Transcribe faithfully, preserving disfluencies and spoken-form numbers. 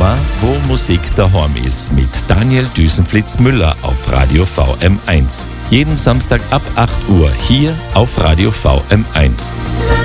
Sommer, wo Musik daheim ist, mit Daniel Düsenflitz-Müller auf Radio V M eins. Jeden Samstag ab acht Uhr hier auf Radio V M eins.